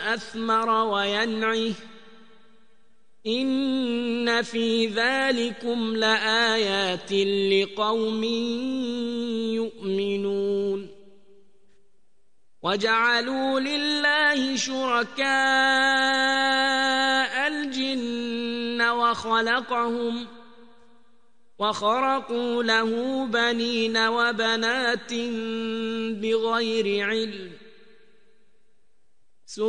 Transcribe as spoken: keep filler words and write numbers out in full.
وأثمر وينعه إن في ذلكم لآيات لقوم يؤمنون وجعلوا لله شركاء الجن وخلقهم وخرقوا له بنين وبنات بغير علم